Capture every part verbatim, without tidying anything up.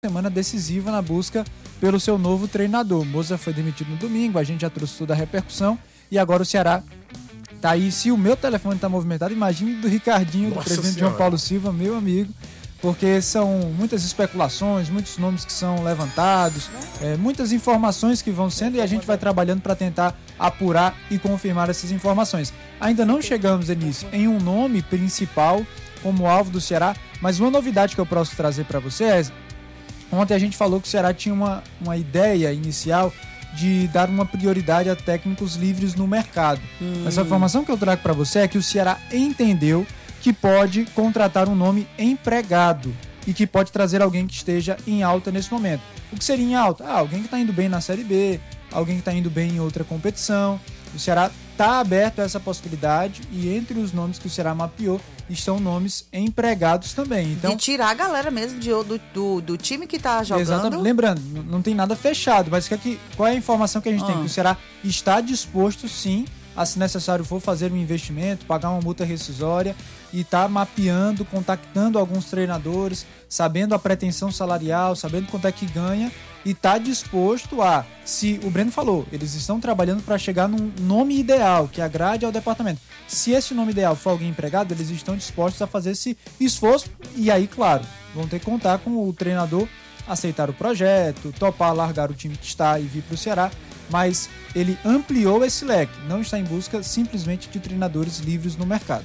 semana decisiva na busca pelo seu novo treinador. Moza foi demitido no domingo, a gente já trouxe toda a repercussão e agora o Ceará tá aí. Se o meu telefone tá movimentado, imagine do Ricardinho, Nossa do presidente Senhora. João Paulo Silva, meu amigo, porque são muitas especulações, muitos nomes que são levantados, é, muitas informações que vão sendo e a gente vai trabalhando para tentar apurar e confirmar essas informações. Ainda não chegamos, Denise, em um nome principal como alvo do Ceará, mas uma novidade que eu posso trazer para vocês, ontem a gente falou que o Ceará tinha uma, uma ideia inicial de dar uma prioridade a técnicos livres no mercado. Hum. Essa informação que eu trago para você é que o Ceará entendeu que pode contratar um nome empregado e que pode trazer alguém que esteja em alta nesse momento. O que seria em alta? Ah, alguém que está indo bem na Série B, alguém que está indo bem em outra competição. O Ceará está aberto a essa possibilidade e entre os nomes que o Ceará mapeou estão nomes empregados também. Então, de tirar a galera mesmo de, do, do, do time que está jogando. Exatamente. Lembrando, não tem nada fechado, mas que, qual é a informação que a gente ah. tem? Que o Ceará está disposto, sim, a, se necessário for, fazer um investimento, pagar uma multa rescisória e está mapeando, contactando alguns treinadores, sabendo a pretensão salarial, sabendo quanto é que ganha e está disposto a, se o Breno falou, eles estão trabalhando para chegar num nome ideal, que agrade ao departamento. Se esse nome ideal for alguém empregado, eles estão dispostos a fazer esse esforço e aí, claro, vão ter que contar com o treinador aceitar o projeto, topar largar o time que está e vir para o Ceará, mas ele ampliou esse leque, não está em busca simplesmente de treinadores livres no mercado.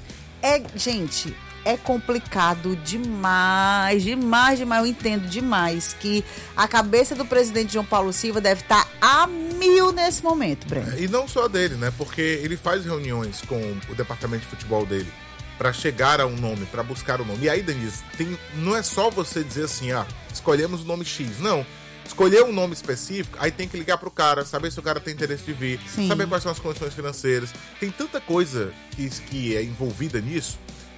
É, gente, é complicado demais, demais, demais, eu entendo demais que a cabeça do presidente João Paulo Silva deve estar a mil nesse momento, Breno. E não só dele, né, porque ele faz reuniões com o departamento de futebol dele para chegar a um nome, para buscar o um nome. E aí, Denise, tem, não é só você dizer assim, ah, escolhemos o nome X, não. Escolher um nome específico, aí tem que ligar pro cara, saber se o cara tem interesse de vir, Sim. saber quais são as condições financeiras. Tem tanta coisa que, que é envolvida nisso.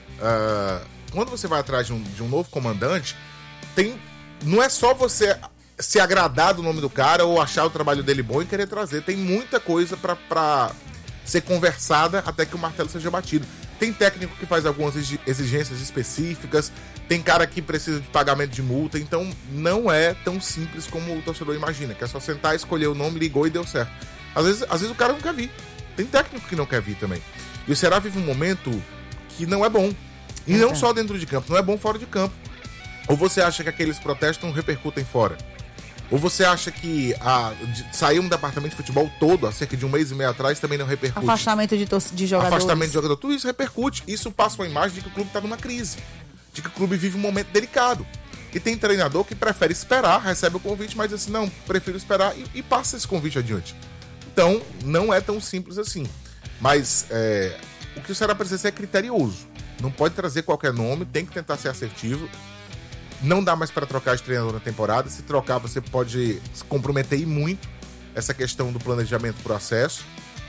Uh, quando você vai atrás de um, de um novo comandante, tem, não é só você se agradar do nome do cara ou achar o trabalho dele bom e querer trazer. Tem muita coisa pra, pra ser conversada até que o martelo seja batido. Tem técnico que faz algumas exigências específicas, tem cara que precisa de pagamento de multa, então não é tão simples como o torcedor imagina, que é só sentar, escolher o nome, ligou e deu certo. Às vezes, às vezes o cara não quer vir. Tem técnico que não quer vir também. E o Ceará vive um momento que não é bom. E não só dentro de campo, não é bom fora de campo. Ou você acha que aqueles protestos não repercutem fora? Ou você acha que a, de, saiu um departamento de futebol todo, há cerca de um mês e meio atrás, também não repercute? Afastamento de, de jogadores. Afastamento de jogador, tudo isso repercute. Isso passa uma imagem de que o clube está numa crise, de que o clube vive um momento delicado. E tem treinador que prefere esperar, recebe o convite, mas diz assim, não, prefiro esperar e, e passa esse convite adiante. Então, não é tão simples assim. Mas é, o que o Ceará precisa ser é criterioso. Não pode trazer qualquer nome, tem que tentar ser assertivo. Não dá mais para trocar de treinador na temporada. Se trocar, você pode se comprometer e muito essa questão do planejamento do processo.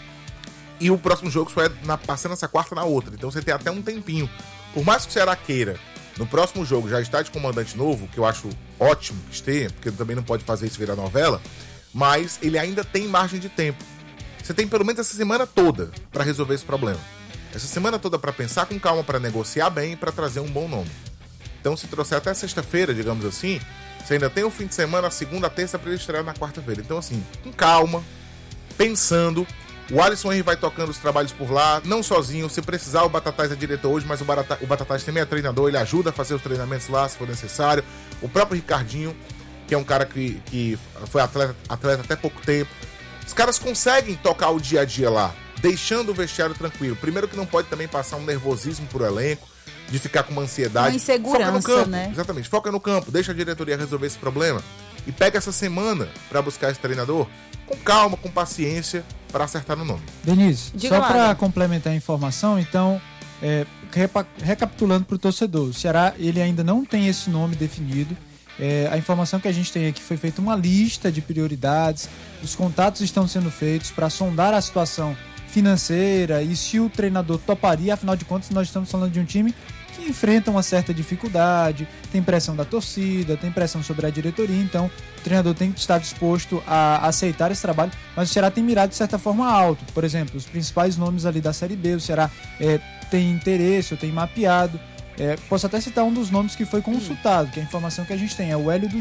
E o próximo jogo só é na, passando essa quarta na outra. Então você tem até um tempinho. Por mais que o Ceará queira, no próximo jogo, já está de comandante novo, que eu acho ótimo que esteja, porque também não pode fazer isso virar novela, mas ele ainda tem margem de tempo. Você tem pelo menos essa semana toda para resolver esse problema. Essa semana toda para pensar com calma, para negociar bem e para trazer um bom nome. Então, se trouxer até sexta-feira, digamos assim, você ainda tem o fim de semana, a segunda, a terça, para ele estrear na quarta-feira. Então, assim, com calma, pensando. O Alisson Henry vai tocando os trabalhos por lá, não sozinho. Se precisar, o Batatais é diretor hoje, mas o, Barata, o Batatais também é treinador, ele ajuda a fazer os treinamentos lá, se for necessário. O próprio Ricardinho, que é um cara que, que foi atleta, atleta até pouco tempo. Os caras conseguem tocar o dia a dia lá, deixando o vestiário tranquilo. Primeiro que não pode também passar um nervosismo pro elenco, de ficar com uma ansiedade. Uma insegurança, foca no campo, né? Exatamente, foca no campo, deixa a diretoria resolver esse problema e pega essa semana para buscar esse treinador com calma, com paciência, para acertar no nome. Denise, Diga só para complementar a informação, então, é, repa- recapitulando para o torcedor, o Ceará ele ainda não tem esse nome definido. É, a informação que a gente tem é que foi feita uma lista de prioridades, os contatos estão sendo feitos para sondar a situação financeira e se o treinador toparia, afinal de contas nós estamos falando de um time que enfrenta uma certa dificuldade, tem pressão da torcida, tem pressão sobre a diretoria, então o treinador tem que estar disposto a aceitar esse trabalho, mas o Ceará tem mirado de certa forma alto. Por exemplo, os principais nomes ali da Série B, o Ceará é, tem interesse, ou tem mapeado. É, posso até citar um dos nomes que foi consultado, que é a informação que a gente tem, é o Hélio dos